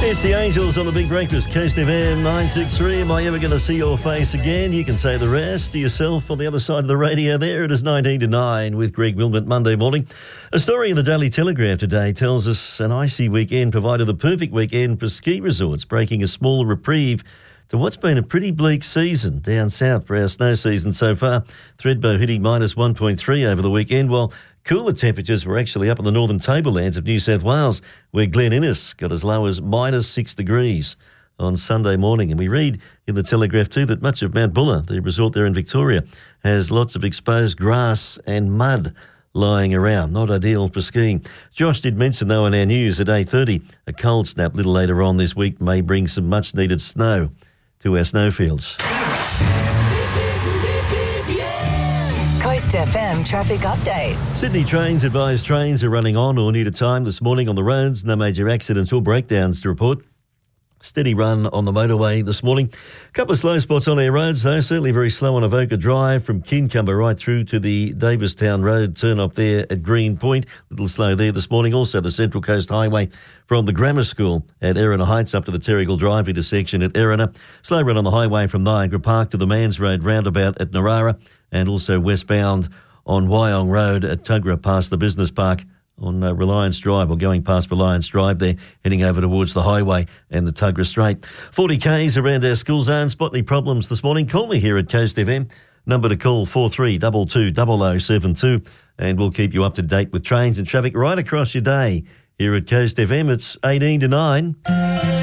It's the Angels on the Big Breakfast, Coast FM 963. Am I ever going to see your face again? You can say the rest to yourself on the other side of the radio there. It is 19 to 9 with Greg Wilmot Monday morning. A story in the Daily Telegraph today tells us an icy weekend provided the perfect weekend for ski resorts, breaking a small reprieve to what's been a pretty bleak season down south for our snow season so far. Thredbo hitting minus 1.3 over the weekend, while cooler temperatures were actually up in the northern tablelands of New South Wales, where Glen Innes got as low as minus 6 degrees on Sunday morning. And we read in the Telegraph too that much of Mount Buller, the resort there in Victoria, has lots of exposed grass and mud lying around. Not ideal for skiing. Josh did mention, though, in our news at 8:30, a cold snap a little later on this week may bring some much-needed snow to our snowfields. Coast FM traffic update. Sydney Trains advise trains are running on or near to time this morning on the roads. No major accidents or breakdowns to report. Steady run on the motorway this morning. A couple of slow spots on our roads, though. Certainly very slow on Avoca Drive from Kincumber right through to the Davistown Road turn off there at Green Point. A little slow there this morning. Also the Central Coast Highway from the Grammar School at Erina Heights up to the Terrigal Drive intersection at Erina. Slow run on the highway from Niagara Park to the Mans Road roundabout at Narara, and also westbound on Wyong Road at Tuggerah past the Business Park on Reliance Drive, or going past Reliance Drive there, heading over towards the highway and the Tuggerah Strait. 40 Ks around our school zone. Spot any problems this morning? Call me here at Coast FM. Number to call 4322 0072, and we'll keep you up to date with trains and traffic right across your day. Here at Coast FM, it's 18 to 9.